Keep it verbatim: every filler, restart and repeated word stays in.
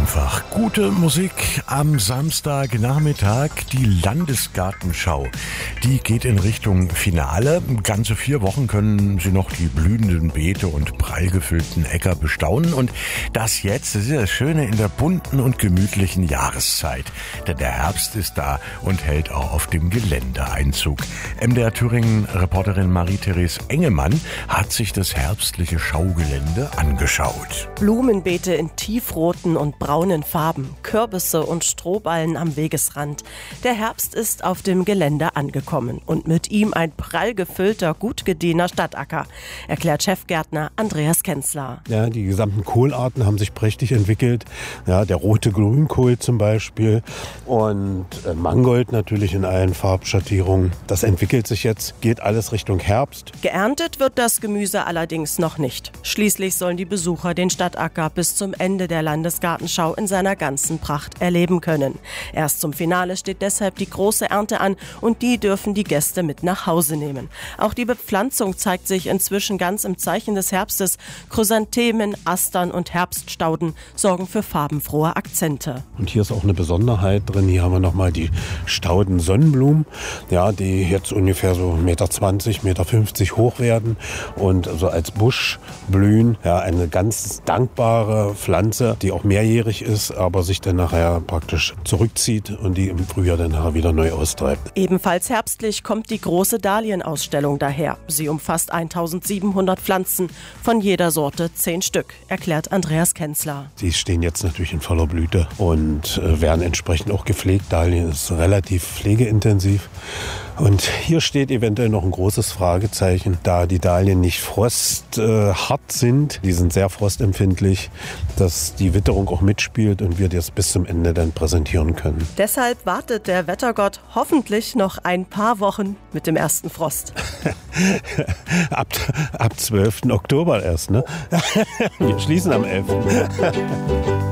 einfach. Gute Musik am Samstagnachmittag. Die Landesgartenschau, die geht in Richtung Finale. Ganze vier Wochen können Sie noch die blühenden Beete und prall gefüllten Äcker bestaunen. Und das jetzt, das ist das Schöne in der bunten und gemütlichen Jahreszeit. Denn der Herbst ist da und hält auch auf dem Gelände Einzug. M D R Thüringen-Reporterin Marie-Therese Engemann hat sich das herbstliche Schaugelände angeschaut. Blumenbeete in tiefroten und braunen Farben, Kürbisse und Strohballen am Wegesrand. Der Herbst ist auf dem Gelände angekommen und mit ihm ein prall gefüllter, gut gediener Stadtacker, erklärt Chefgärtner Andreas Kenzler. Ja, die gesamten Kohlarten haben sich prächtig entwickelt. Ja, der rote Grünkohl zum Beispiel und äh, Mangold natürlich in allen Farbschattierungen. Das entwickelt sich jetzt, geht alles Richtung Herbst. Geerntet wird das Gemüse allerdings noch nicht. Schließlich sollen die Besucher den Stadtacker bis zum Ende der Landesgartenschau in seiner ganzen Pracht erleben können. Erst zum Finale steht deshalb die große Ernte an und die dürfen die Gäste mit nach Hause nehmen. Auch die Bepflanzung zeigt sich inzwischen ganz im Zeichen des Herbstes. Chrysanthemen, Astern und Herbststauden sorgen für farbenfrohe Akzente. Und hier ist auch eine Besonderheit drin. Hier haben wir nochmal die Stauden-Sonnenblumen, ja, die jetzt ungefähr so eins Komma zwanzig Meter, eins Komma fünfzig hoch werden und so als Busch blühen. Ja, eine ganz dankbare Pflanze, die auch mehrjährig ist, aber sich dann nachher praktisch zurückzieht und die im Frühjahr dann nachher wieder neu austreibt. Ebenfalls herbstlich kommt die große Dahlienausstellung daher. Sie umfasst eintausendsiebenhundert Pflanzen, von jeder Sorte zehn Stück, erklärt Andreas Kenzler. Die stehen jetzt natürlich in voller Blüte und äh, werden entsprechend auch gepflegt. Dahlien ist relativ pflegeintensiv. Und hier steht eventuell noch ein großes Fragezeichen, da die Dahlien nicht frosthart äh, sind. Die sind sehr frostempfindlich, dass die Witterung auch mitspielt und wir das bis zum Ende dann präsentieren können. Deshalb wartet der Wettergott hoffentlich noch ein paar Wochen mit dem ersten Frost. ab, ab zwölften Oktober erst, ne? Wir schließen am elften